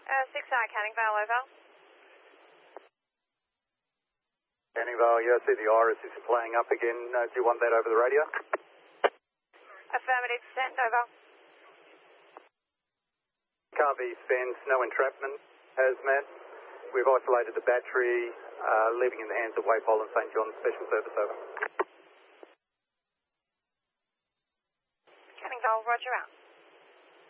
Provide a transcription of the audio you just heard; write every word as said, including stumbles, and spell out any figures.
Uh, six I, Canning Vale, over. Canning Vale, yeah, I see the iris is playing up again. Uh, do you want that over the radio? Affirmative, send, over. Carvey Spence, no entrapment. Hazmat. We've isolated the battery, uh, leaving in the hands of Waypole and Saint John's Special Service, over. Canning Vale, roger out.